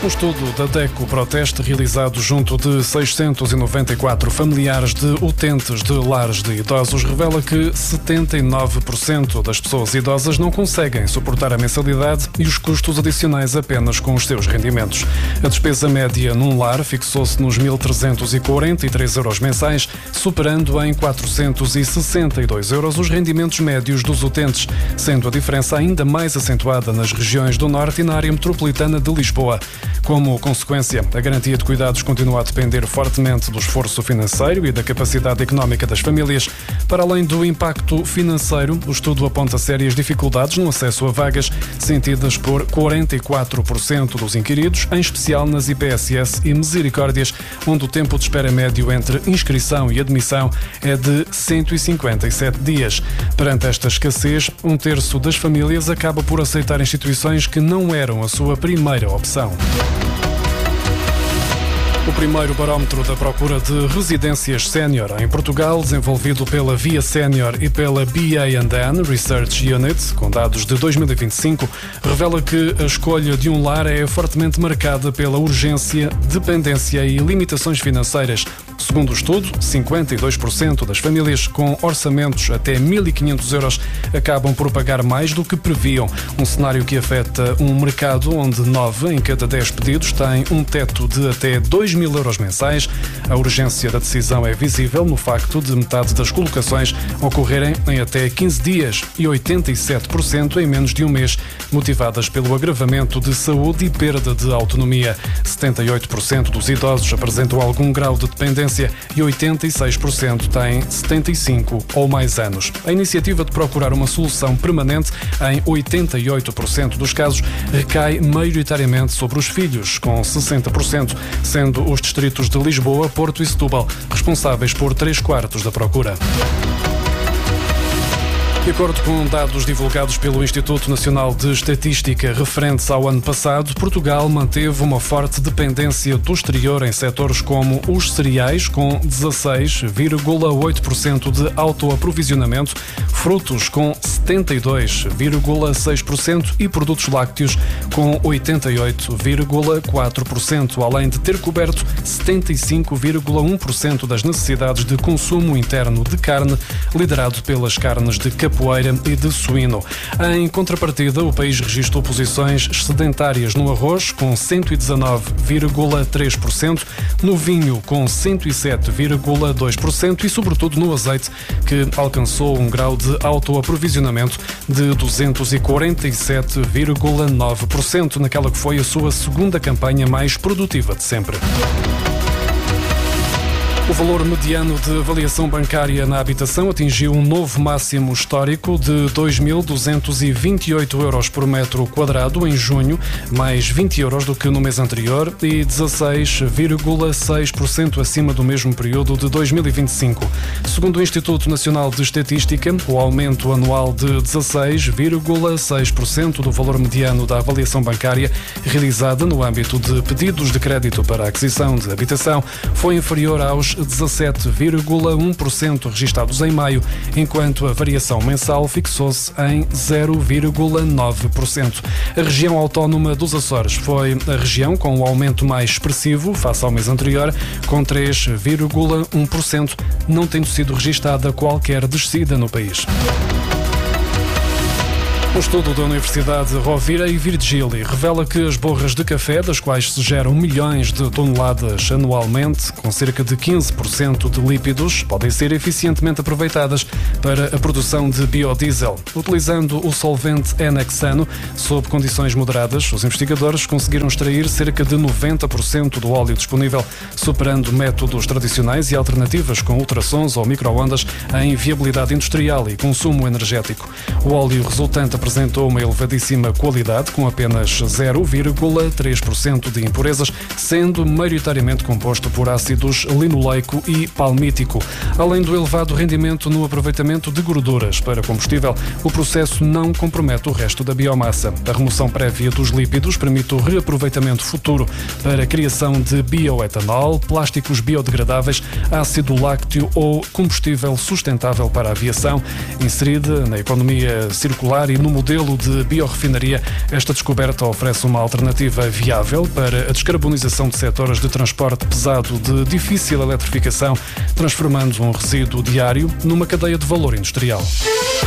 Um estudo da DECO Proteste, realizado junto de 694 familiares de utentes de lares de idosos, revela que 79% das pessoas idosas não conseguem suportar a mensalidade e os custos adicionais apenas com os seus rendimentos. A despesa média num lar fixou-se nos 1.343 euros mensais, superando em 462 euros os rendimentos médios dos utentes, sendo a diferença ainda mais acentuada nas regiões do Norte e na área metropolitana de Lisboa. Como consequência, a garantia de cuidados continua a depender fortemente do esforço financeiro e da capacidade económica das famílias. Para além do impacto financeiro, o estudo aponta sérias dificuldades no acesso a vagas, sentidas por 44% dos inquiridos, em especial nas IPSS e Misericórdias, onde o tempo de espera médio entre inscrição e admissão é de 157 dias. Perante esta escassez, um terço das famílias acaba por aceitar instituições que não eram a sua primeira opção. O primeiro barómetro da procura de residências sénior em Portugal, desenvolvido pela Via Sénior e pela BA&N Research Unit, com dados de 2025, revela que a escolha de um lar é fortemente marcada pela urgência, dependência e limitações financeiras. Segundo o estudo, 52% das famílias com orçamentos até 1.500 euros acabam por pagar mais do que previam, um cenário que afeta um mercado onde 9 em cada 10 pedidos têm um teto de até 2.000 euros mensais. A urgência da decisão é visível no facto de metade das colocações ocorrerem em até 15 dias e 87% em menos de um mês, motivadas pelo agravamento de saúde e perda de autonomia. 78% dos idosos apresentam algum grau de dependência e 86% têm 75 ou mais anos. A iniciativa de procurar uma solução permanente, em 88% dos casos, recai maioritariamente sobre os filhos, com 60%, sendo os distritos de Lisboa, Porto e Setúbal responsáveis por 3/4 da procura. De acordo com dados divulgados pelo Instituto Nacional de Estatística referentes ao ano passado, Portugal manteve uma forte dependência do exterior em setores como os cereais, com 16,8% de autoaprovisionamento, frutos com 72,6% e produtos lácteos com 88,4%, além de ter coberto 75,1% das necessidades de consumo interno de carne, liderado pelas carnes de capoeira e de suíno. Em contrapartida, o país registrou posições excedentárias no arroz, com 119,3%, no vinho, com 107,2% e, sobretudo, no azeite, que alcançou um grau de autoaprovisionamento de 247,9%, naquela que foi a sua segunda campanha mais produtiva de sempre. O valor mediano de avaliação bancária na habitação atingiu um novo máximo histórico de 2.228 euros por metro quadrado em junho, mais 20 euros do que no mês anterior e 16,6% acima do mesmo período de 2025. Segundo o Instituto Nacional de Estatística, o aumento anual de 16,6% do valor mediano da avaliação bancária realizada no âmbito de pedidos de crédito para a aquisição de habitação foi inferior aos 17,1% registados em maio, enquanto a variação mensal fixou-se em 0,9%. A região autónoma dos Açores foi a região com o aumento mais expressivo face ao mês anterior, com 3,1%, não tendo sido registada qualquer descida no país. Um estudo da Universidade Rovira e Virgili revela que as borras de café, das quais se geram milhões de toneladas anualmente, com cerca de 15% de lípidos, podem ser eficientemente aproveitadas para a produção de biodiesel. Utilizando o solvente N-hexano, sob condições moderadas, os investigadores conseguiram extrair cerca de 90% do óleo disponível, superando métodos tradicionais e alternativas com ultrassons ou micro-ondas em viabilidade industrial e consumo energético. O óleo resultante apresentou uma elevadíssima qualidade, com apenas 0,3% de impurezas, sendo maioritariamente composto por ácidos linoleico e palmítico. Além do elevado rendimento no aproveitamento de gorduras para combustível, o processo não compromete o resto da biomassa. A remoção prévia dos lípidos permite o reaproveitamento futuro para a criação de bioetanol, plásticos biodegradáveis, ácido lácteo ou combustível sustentável para a aviação, inserida na economia circular e no modelo de biorrefinaria, esta descoberta oferece uma alternativa viável para a descarbonização de setores de transporte pesado de difícil eletrificação, transformando um resíduo diário numa cadeia de valor industrial.